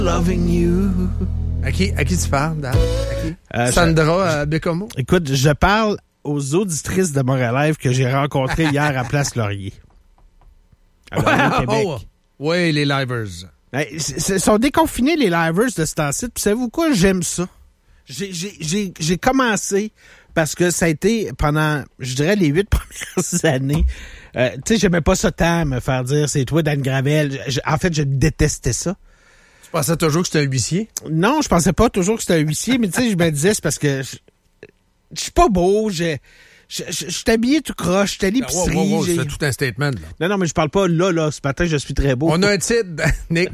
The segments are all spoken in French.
Loving you. À qui tu parles, Dan? Sandra Bécomo? Écoute, je parle aux auditrices de Montréal Live que j'ai rencontrées hier à Place Laurier. À Québec. Oui, les livers. Ils sont déconfinés, les livers de ce temps-ci. Puis savez-vous quoi? J'aime ça. J'ai commencé parce que ça a été pendant, je dirais, les 8 premières années. Tu sais, j'aimais pas ça tant, me faire dire c'est toi, Dan Gravel. En fait, je détestais ça. Tu pensais toujours que c'était un huissier? Non, je pensais pas toujours que c'était un huissier, mais tu sais, je me disais, c'est parce que je suis pas beau, je suis habillé tout croche, j'étais à l'épicerie. C'est tout un statement, là. Non, mais je parle pas là, ce matin, je suis très beau. On a un titre, Nick.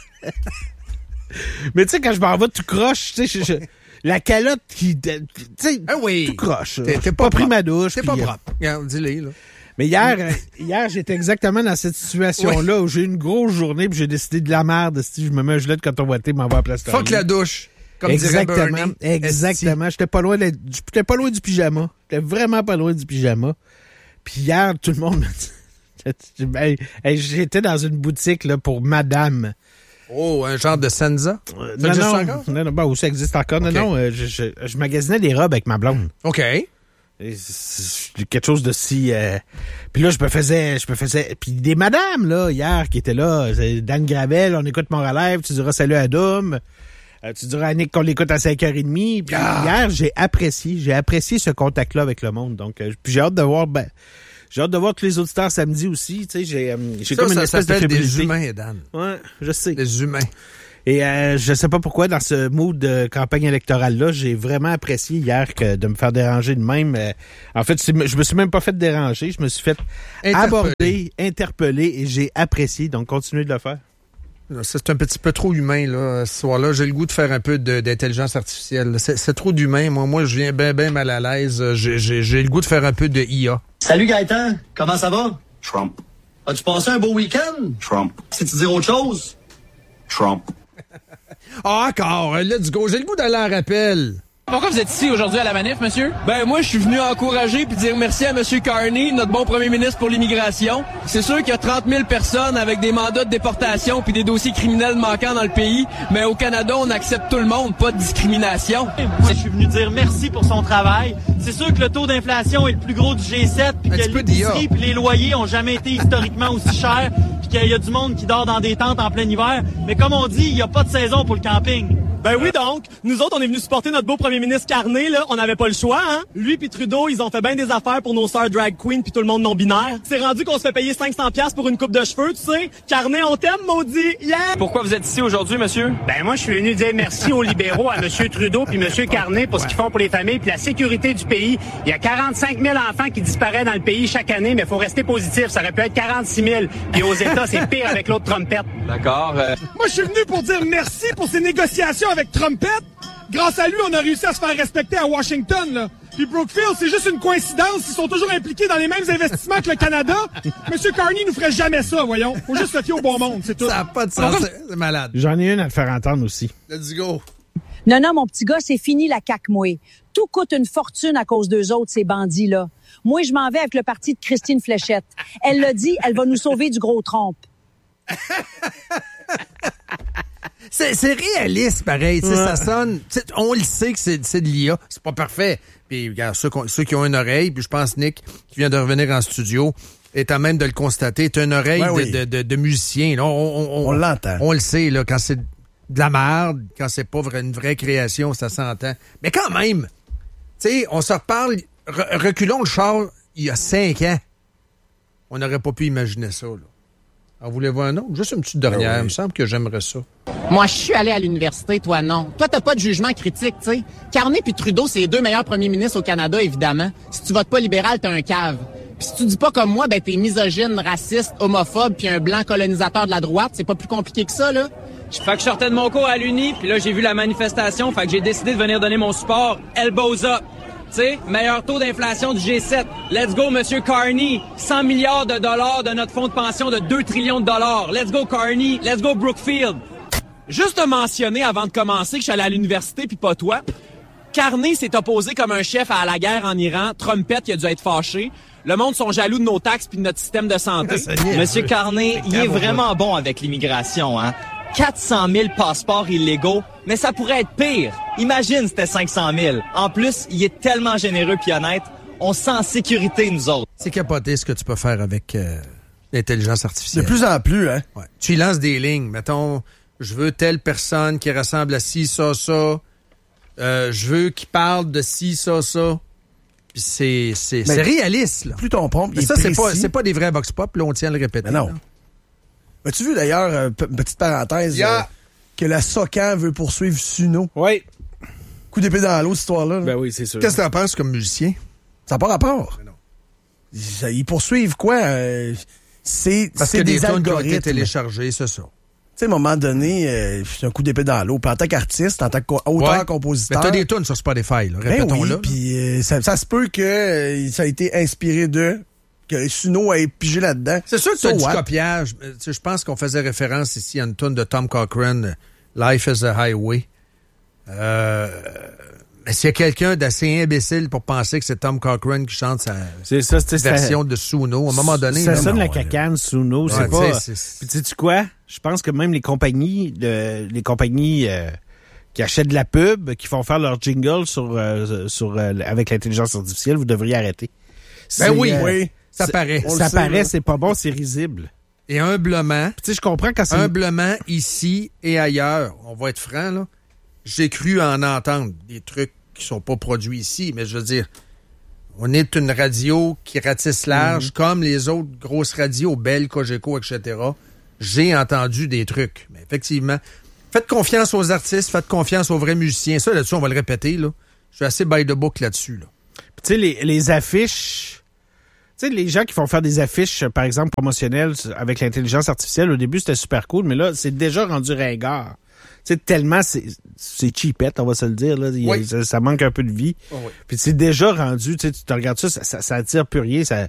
Mais tu sais, quand je m'en vais tout croche, tu sais, la calotte qui, tu sais, tout croche. T'es pas pris ma douche. T'es pas propre. Regarde, dis-le, là. Mais hier, j'étais exactement dans cette situation-là où j'ai eu une grosse journée puis j'ai décidé de la merde. Si je me mets un gilet de coton ouaté, m'en va à Place Laurier. Fuck la douche. Comme exactement. Exactement. J'étais pas loin du pyjama. J'étais vraiment pas loin du pyjama. Puis hier, tout le monde me dit, j'étais dans une boutique là pour madame. Oh, un genre de Senza? Non, où ça existe encore. Okay. Non, je magasinais des robes avec ma blonde. OK. Quelque chose de si... Puis là, je me faisais... Puis des madames, là, hier, qui étaient là. Dan Gravel, on écoute Montréal Live, tu diras salut à Dom. Tu diras à Nick qu'on l'écoute à 5h30. Puis hier, j'ai apprécié ce contact-là avec le monde. Donc, puis j'ai hâte de voir... J'ai hâte de voir tous les auditeurs samedi aussi. Tu sais, j'ai comme une espèce de fébrilité. Des humains, Dan. Ouais, je sais. Des humains. Et je sais pas pourquoi, dans ce mood de campagne électorale-là, j'ai vraiment apprécié hier que de me faire déranger de même. En fait, je me suis même pas fait déranger. Je me suis fait aborder, interpeller, et j'ai apprécié. Donc, continuez de le faire. C'est un petit peu trop humain, là, ce soir-là. J'ai le goût de faire un peu d'intelligence artificielle. C'est trop d'humain. Moi, je viens bien mal à l'aise. J'ai le goût de faire un peu de IA. Salut Gaëtan, comment ça va? Trump. As-tu passé un beau week-end? Trump. C'est-tu dire autre chose? Trump. Encore, let's go. J'ai le goût d'aller en rappel. Pourquoi vous êtes ici aujourd'hui à la manif, monsieur? Ben, moi, je suis venu encourager puis dire merci à monsieur Carney, notre bon premier ministre pour l'immigration. C'est sûr qu'il y a 30 000 personnes avec des mandats de déportation puis des dossiers criminels manquants dans le pays, mais au Canada, on accepte tout le monde, pas de discrimination. Moi, je suis venu dire merci pour son travail. C'est sûr que le taux d'inflation est le plus gros du G7 puis que l'épicerie puis les loyers ont jamais été historiquement aussi chers puis qu'il y a du monde qui dort dans des tentes en plein hiver. Mais comme on dit, il n'y a pas de saison pour le camping. Ben oui, donc, nous autres, on est venus supporter notre beau premier ministre Carney, là. On n'avait pas le choix, hein. Lui puis Trudeau, ils ont fait bien des affaires pour nos sœurs drag queens puis tout le monde non-binaire. C'est rendu qu'on se fait payer 500$ pour une coupe de cheveux, tu sais. Carney, on t'aime, maudit. Yeah! Pourquoi vous êtes ici aujourd'hui, monsieur? Ben moi, je suis venu dire merci aux libéraux, à monsieur Trudeau puis monsieur Carney pour ce qu'ils font pour les familles puis la sécurité du pays. Il y a 45 000 enfants qui disparaissent dans le pays chaque année, mais il faut rester positif. Ça aurait pu être 46 000. Puis aux États, c'est pire avec l'autre trompette. D'accord. Moi, je suis venu pour dire merci pour ces négociations avec Trumpette. Grâce à lui, on a réussi à se faire respecter à Washington, là. Puis Brookfield, c'est juste une coïncidence. Ils sont toujours impliqués dans les mêmes investissements que le Canada. Monsieur Carney nous ferait jamais ça, voyons. Faut juste se fier au bon monde, c'est tout. Ça n'a pas de sens, c'est malade. J'en ai une à te faire entendre aussi. Let's go. Non, mon petit gars, c'est fini la CAQ, moi. Tout coûte une fortune à cause d'eux autres, ces bandits-là. Moi, je m'en vais avec le parti de Christine Fléchette. Elle l'a dit, elle va nous sauver du gros trompe. C'est réaliste, pareil. Ouais. Ça sonne... On le sait que c'est de l'IA. C'est pas parfait. Puis, regarde, ceux qui ont une oreille, puis je pense Nick, qui vient de revenir en studio, est à même de le constater, est une oreille de musicien. Là, on l'entend. On le sait, là, quand c'est de la merde, quand c'est pas une vraie création, ça s'entend. Mais quand même, tu sais, on se reparle... Reculons le char il y a 5 ans. On n'aurait pas pu imaginer ça, là. En voulez-vous un autre? Juste une petite dernière. Il me semble que j'aimerais ça. Moi, je suis allé à l'université, toi, non. Toi, t'as pas de jugement critique, tu sais. Carney puis Trudeau, c'est les 2 meilleurs premiers ministres au Canada, évidemment. Si tu votes pas libéral, t'es un cave. Puis si tu dis pas comme moi, ben t'es misogyne, raciste, homophobe puis un blanc colonisateur de la droite. C'est pas plus compliqué que ça, là. Fait que je sortais de mon cours à l'Uni, puis là, j'ai vu la manifestation, fait que j'ai décidé de venir donner mon support. Elbows up. Tu sais, meilleur taux d'inflation du G7. Let's go, Monsieur Carney. 100 milliards de dollars de notre fonds de pension de 2 trillions de dollars. Let's go, Carney. Let's go, Brookfield. Juste te mentionner avant de commencer que je suis allé à l'université puis pas toi. Carney s'est opposé comme un chef à la guerre en Iran. Trumpette, il a dû être fâché. Le monde sont jaloux de nos taxes puis de notre système de santé. Monsieur Carney, il est vraiment bon avec l'immigration, hein. 400 000 passeports illégaux, mais ça pourrait être pire. Imagine, c'était 500 000. En plus, il est tellement généreux puis honnête, on se sent en sécurité, nous autres. C'est capoté ce que tu peux faire avec l'intelligence artificielle. De plus en plus, hein? Ouais. Tu y lances des lignes. Mettons, je veux telle personne qui ressemble à ci, ça, ça. Je veux qu'il parle de ci, ça, ça. Puis c'est réaliste, là. Plus ton prompt, mais ça, c'est pas des vrais vox pop, là, on tient à le répéter. Mais non. As-tu vu d'ailleurs, une petite parenthèse, que la SOCAN veut poursuivre Suno? Oui. Coup d'épée dans l'eau, cette histoire-là. Ben oui, c'est sûr. Qu'est-ce que t'en penses comme musicien? Ça n'a pas rapport. Mais non. Ils poursuivent quoi? C'est des algorithmes. Qui ont été téléchargés, c'est ça. Tu sais, à un moment donné, c'est un coup d'épée dans l'eau. Puis en tant qu'artiste, en tant qu'auteur-compositeur... Mais t'as des tunes sur Spotify, là, répétons-le. Puis ça se peut que ça a été inspiré d'eux, que Suno ait pigé là-dedans. C'est sûr que c'est du copiage. Je pense qu'on faisait référence ici à une tune de Tom Cochrane, Life is a Highway. Mais s'il y a quelqu'un d'assez imbécile pour penser que c'est Tom Cochrane qui chante sa version de Suno, à un moment donné... Ça sonne la cacane, Suno, c'est pas... Puis sais-tu quoi? Je pense que même les compagnies qui achètent de la pub, qui font faire leur jingle avec l'intelligence artificielle, vous devriez arrêter. Oui. Ça paraît. Ça paraît, c'est pas bon, c'est risible. Et humblement... Tu sais, je comprends quand c'est... Humblement, ici et ailleurs, on va être franc, là, j'ai cru en entendre des trucs qui sont pas produits ici, mais je veux dire, on est une radio qui ratisse large, comme les autres grosses radios, Bell, Cogeco, etc. J'ai entendu des trucs. Mais effectivement, faites confiance aux artistes, faites confiance aux vrais musiciens. Ça, là-dessus, on va le répéter, là. Je suis assez by the book là-dessus, là. Tu sais, les affiches... Tu sais, les gens qui font faire des affiches, par exemple, promotionnelles avec l'intelligence artificielle, au début, c'était super cool, mais là, c'est déjà rendu ringard. Tu sais, tellement c'est cheapette, on va se le dire. Là. Ça manque un peu de vie. Oh, oui. Puis c'est déjà rendu, tu te regardes ça attire plus rien. Ça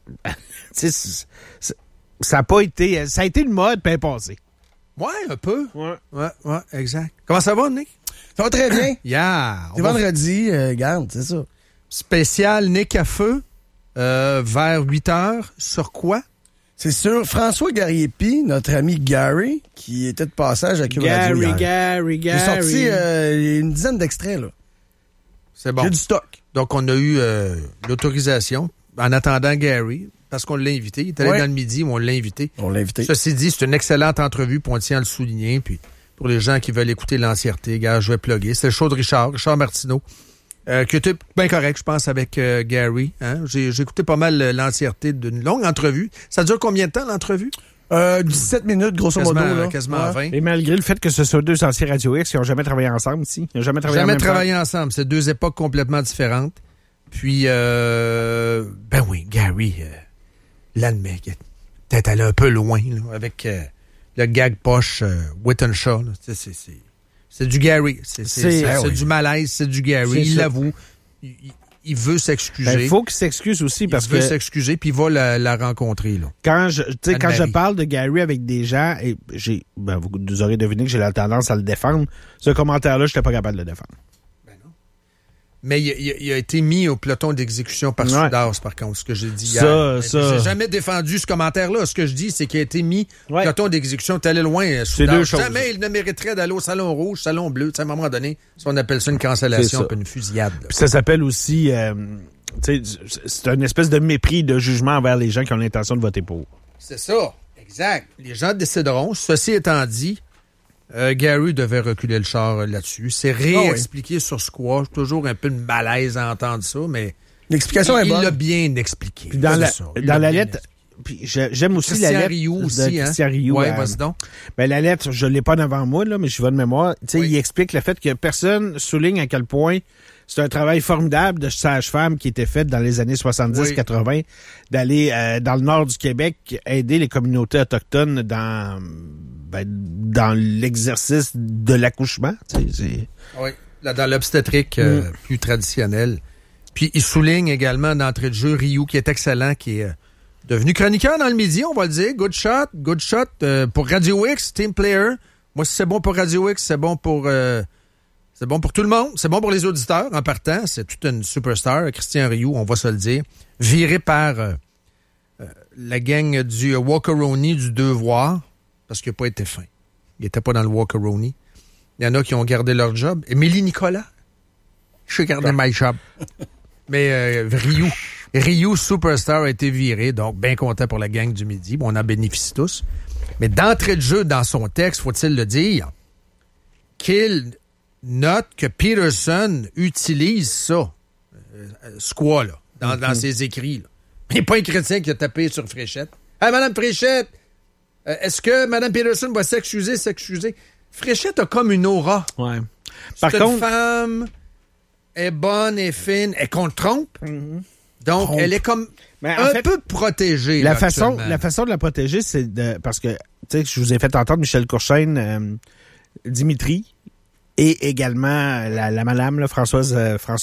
a pas été... Ça a été une mode, puis passé. Ouais, un peu. Ouais, exact. Comment ça va, Nick? Ça va très bien. C'est vendredi, garde, c'est ça. Spécial Nick à feu, vers 8 heures. Sur quoi? C'est sûr, François Gariepi, notre ami Gary, qui était de passage à Cube Radio. Gary. J'ai sorti une dizaine d'extraits, là. C'est bon. J'ai du stock. Donc, on a eu l'autorisation en attendant Gary, parce qu'on l'a invité. Il est allé dans le midi, on l'a invité. Ceci dit, c'est une excellente entrevue, puis on tient à le souligner. Puis, pour les gens qui veulent écouter l'entièreté, gars, je vais plugger. C'est le show de Richard Martineau. Qui était bien correct, je pense, avec Gary. Hein? J'ai écouté pas mal l'entièreté d'une longue entrevue. Ça dure combien de temps, l'entrevue? 17 minutes, grosso modo. Quasiment 20. Et malgré le fait que ce soit deux anciens Radio X qui n'ont jamais travaillé ensemble ici. Ils n'ont jamais travaillé ensemble. C'est deux époques complètement différentes. Puis, ben oui, Gary l'admet. Peut-être aller un peu loin là, avec le gag poche Wittenshaw. C'est du Gary. C'est du malaise, c'est du Gary. Il l'avoue. Il veut s'excuser. Il faut qu'il s'excuse aussi parce que... Il veut s'excuser puis il va la rencontrer. Là. Quand je parle de Gary avec des gens, et vous aurez deviné que j'ai la tendance à le défendre, ce commentaire-là, je n'étais pas capable de le défendre. Ben non. Mais il a été mis au peloton d'exécution par Soudas, par contre, ce que j'ai dit hier. J'ai jamais défendu ce commentaire-là. Ce que je dis, c'est qu'il a été mis au peloton d'exécution. T'es allé loin, Soudas. C'est deux choses. Jamais il ne mériterait d'aller au Salon Rouge, Salon Bleu. À un moment donné, si on appelle ça une cancellation, pas une fusillade. Puis ça s'appelle aussi... c'est une espèce de mépris, de jugement envers les gens qui ont l'intention de voter pour. C'est ça. Exact. Les gens décideront. Ceci étant dit... Gary devait reculer le char là-dessus. C'est réexpliqué sur Squash. Toujours un peu de malaise à entendre ça, mais l'explication est bonne. Il l'a bien expliqué. Puis dans la lettre, puis j'aime aussi Christian la lettre Rioux de aussi, Christian Rioux. Oui, vas-y donc. Ben, la lettre, je l'ai pas devant moi, là, mais je vais de mémoire. Il explique le fait que personne souligne à quel point c'est un travail formidable de sage-femme qui était fait dans les années 70-80, d'aller dans le nord du Québec aider les communautés autochtones dans l'exercice de l'accouchement. Oui, là, dans l'obstétrique plus traditionnelle. Puis il souligne également d'entrée de jeu Rioux, qui est excellent, qui est devenu chroniqueur dans le midi, on va le dire. Good shot pour Radio X, team player. Moi, si c'est bon pour Radio X, c'est bon pour tout le monde. C'est bon pour les auditeurs en partant. C'est toute une superstar, Christian Rioux, on va se le dire. Viré par la gang du Walkeroni du Devoir, parce qu'il n'a pas été fin. Il n'était pas dans le Walker-Rooney. Il y en a qui ont gardé leur job. Émilie Nicolas, je suis gardé my job. Mais Ryu Superstar a été viré, donc bien content pour la gang du Midi. Bon, on en bénéficie tous. Mais d'entrée de jeu dans son texte, faut-il le dire, qu'il note que Peterson utilise ça, Squaw, là, dans ses écrits. Là. Il n'y a pas un chrétien qui a tapé sur Fréchette. « Hey, Mme Fréchette, est-ce que Mme Peterson va s'excuser? Fréchette a comme une aura. Ouais. C'est une femme, elle est bonne, elle est fine, elle contre trompe. Donc, elle est comme peu protégée. La façon de la protéger, c'est parce que, tu sais, je vous ai fait entendre Michel Courchaine, Dimitri, et également la madame, là, Françoise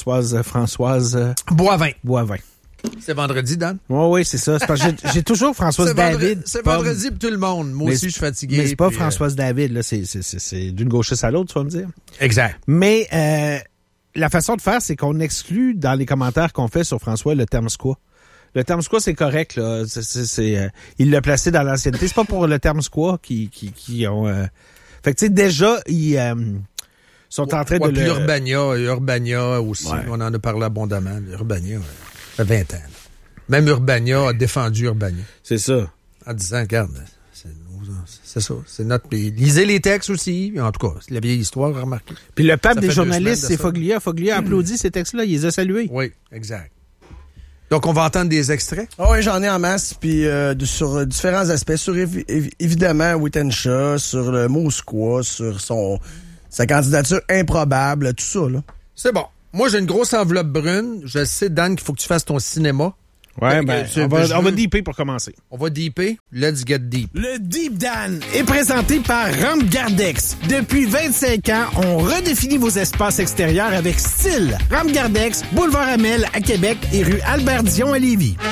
Boivin. C'est vendredi, Dan? Oui, c'est ça. C'est parce que j'ai toujours Françoise David. C'est vendredi pour tout le monde. Moi aussi, je suis fatigué. Mais c'est pas Françoise David, là. C'est d'une gauchiste à l'autre, tu vas me dire. Exact. Mais la façon de faire, c'est qu'on exclut dans les commentaires qu'on fait sur François le terme squaw. Le terme squaw, c'est correct, là. Il l'a placé dans l'ancienneté. C'est pas pour le terme squaw qui ont... Fait que, tu sais, déjà, ils sont en train de puis Urbania aussi. Ouais. On en a parlé abondamment. Urbania, ça fait 20 ans. Même Urbania a défendu Urbania. C'est ça. En disant, regarde, c'est ça. C'est notre pays. Lisez les textes aussi. En tout cas, c'est la vieille histoire, remarquez. Puis le pape des journalistes, c'est Foglia. Foglia a applaudi ces textes-là. Il les a salués. Oui, exact. Donc, on va entendre des extraits? Ah oui, j'en ai en masse, puis sur différents aspects. Sur, évidemment, Wittenshaw, sur le mot squaw, sur sa candidature improbable, tout ça, là. C'est bon. Moi, j'ai une grosse enveloppe brune. Je sais, Dan, qu'il faut que tu fasses ton cinéma. Ouais, on va deeper pour commencer. On va deeper. Let's get deep. Le Deep Dan est présenté par Ramgardex. Depuis 25 ans, on redéfinit vos espaces extérieurs avec style. Ramgardex, boulevard Amel à Québec et rue Albert-Dion à Lévis.